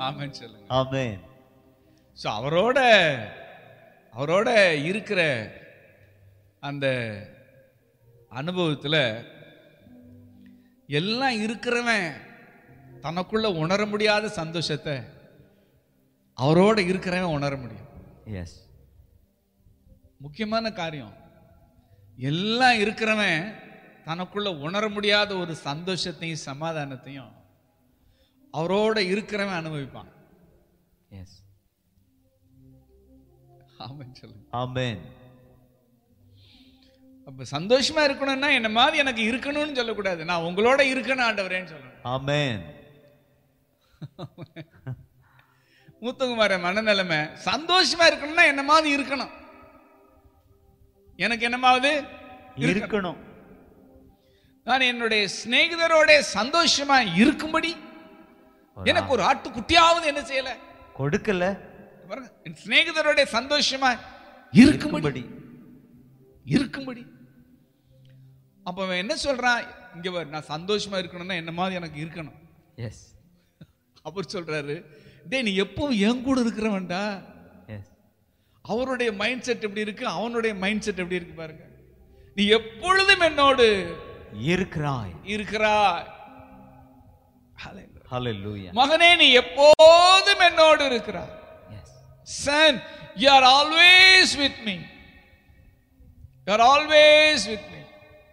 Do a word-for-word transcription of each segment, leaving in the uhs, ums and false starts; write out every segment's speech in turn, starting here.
ஆமென் சொல்லுங்க. ஆமென். சோ அவரோட அவரோட இருக்கிற அந்த அனுபவத்துல எல்லாம் இருக்கிறவன் தனக்குள்ள உணர முடியாத சந்தோஷத்தை அவரோட இருக்கிறவன் உணர முடியும். எஸ். முக்கியமான காரியம், எல்லாம் இருக்கிறவன் தனக்குள்ள உணர முடியாத ஒரு சந்தோஷத்தையும் சமாதானத்தையும் அவரோட இருக்கிறவன் அனுபவிப்பான். எஸ். ஆமென் சொல்லுங்க. ஆமென். அப்ப சந்தோஷமா இருக்கணும்னா என்ன மாதிரி எனக்கு இருக்கணும்னு சொல்லக்கூடாது, நான் உங்களோட இருக்கணும் ஆண்டவரேன்னு சொல்லணும். ஆமென். மூத்தகுமார மனநிலைமை சந்தோஷமா இருக்கணும்னா என்ன மாதிரி இருக்கணும், எனக்கு என்னமாவது இருக்கணும். நான் என்னுடைய சிநேகிதரோட சந்தோஷமா இருக்கும்படி எனக்கு ஒரு ஆட்டுக்குட்டியாவது என்ன செய்யல, கொடுக்கல. என் சிநேகிதரோட சந்தோஷமா இருக்கும்படி இருக்கும்படி அப்ப அவன் என்ன சொல்றான், இங்க பாரு, நான் சந்தோஷமா இருக்கணும்னா என்ன மாதிரி எனக்கு இருக்கணும். எஸ். அவர் சொல்றாரு, டேய் நீ எப்பவும் என் கூட இருக்கிறவன்டா. எஸ். அவருடைய மைண்ட் செட் எப்படி இருக்கு, அவனுடைய மைண்ட் செட் எப்படி இருக்கு பாருங்க. நீ எப்பொழுதும் என்னோடு இருக்கிறாய் இருக்கிறாய். ஹalleluya. மகனே நீ எப்போதும் என்னோடு இருக்கிறாய். S. Son, you are always with me. You are always with me.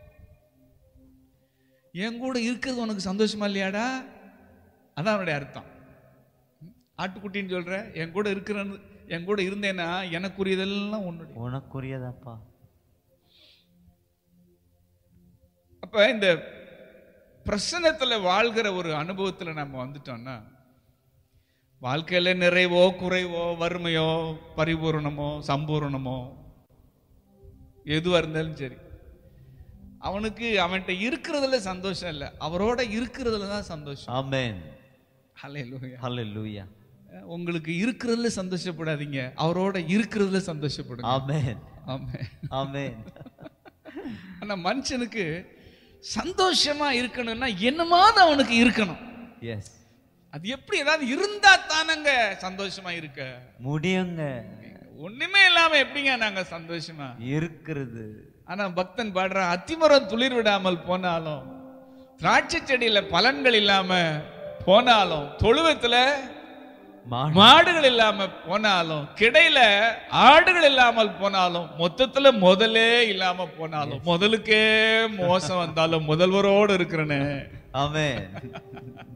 என் கூட இருக்கிறது உனக்கு சந்தோஷமா இல்லையாடா? அதான் அவனுடைய அர்த்தம். ஆட்டுக்குட்டின்னு சொல்ற, என் கூட இருக்கிற, என் கூட இருந்தேன்னா எனக்குரியதெல்லாம் உன்னுடைய உனக்குரியதாப்பா. அப்ப இந்த பிரசன்னத்துல வாழ்கிற ஒரு அனுபவத்துல நம்ம வந்துட்டோம்னா, வாழ்க்கையில நிறைவோ குறைவோ வறுமையோ பரிபூரணமோ சம்பூரணமோ எதுவா இருந்தாலும் சரி, அவனுக்கு அவன்கிட்ட இருக்கிறதுல சந்தோஷம் இல்லை, அவரோட இருக்கிறதுல தான் சந்தோஷம். ஆமென். ஹல்லேலூயா. ஹalleluya. உங்களுக்கு இருக்கிறதுல சந்தோஷப்படாதீங்க, அவரோட இருக்கிறதுல சந்தோஷப்படுங்க. ஆமென். ஆமென். ஆமென். ஆனா மனுஷனுக்கு சந்தோஷமா இருக்கணும்னா என்னமாவது அவனுக்கு இருக்கணும். எஸ். அது எப்படி, ஏதாவது இருந்தா தானங்க சந்தோஷமா இருக்க முடியுங்க. ஒண்ணுமே இல்லாம எப்படிங்க நாங்க சந்தோஷமா இருக்கிறது? ஆனா பக்தன் பாடுறான், அத்திமரம் துளிர் விடாமல் போனாலும், திராட்சை செடியில பலன்கள் இல்லாம போனாலும், தொழுவத்துல மாடுகள் இல்லாம போனாலும், கிடையில ஆடுகள் இல்லாமல் போனாலும், மொத்தத்துல முதலே இல்லாம போனாலும், முதலுக்கே மோசம் வந்தாலும் முதல்வரோடு இருக்கிறனே. ஆமென்.